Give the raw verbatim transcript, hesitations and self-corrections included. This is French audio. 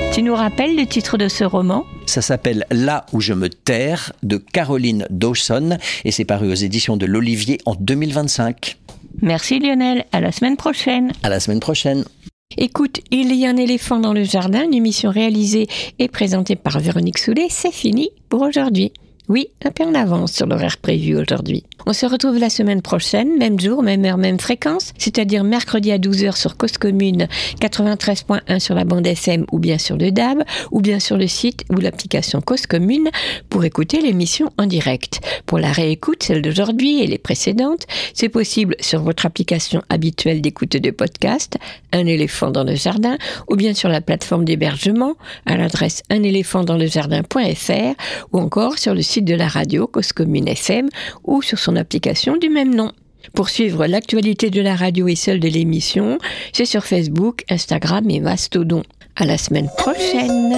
Tu nous rappelles le titre de ce roman ? Ça s'appelle « Là où je me terre » de Caroline Dawson et c'est paru aux éditions de l'Olivier en deux mille vingt-cinq. Merci Lionel, à la semaine prochaine. À la semaine prochaine. Écoute, il y a un éléphant dans le jardin, une émission réalisée et présentée par Véronique Soulet, c'est fini pour aujourd'hui. Oui, un peu en avance sur l'horaire prévu aujourd'hui. On se retrouve la semaine prochaine, même jour, même heure, même fréquence, c'est-à-dire mercredi à douze heures sur Cause Commune, quatre-vingt-treize point un sur la bande F M ou bien sur le D A B, ou bien sur le site ou l'application Cause Commune pour écouter l'émission en direct. Pour la réécoute, celle d'aujourd'hui et les précédentes, c'est possible sur votre application habituelle d'écoute de podcast, Un éléphant dans le jardin, ou bien sur la plateforme d'hébergement à l'adresse un éléphant dans le jardin point f r ou encore sur le site de la radio Cause Commune F M ou sur son application du même nom. Pour suivre l'actualité de la radio et celle de l'émission, c'est sur Facebook, Instagram et Mastodon. À la semaine prochaine.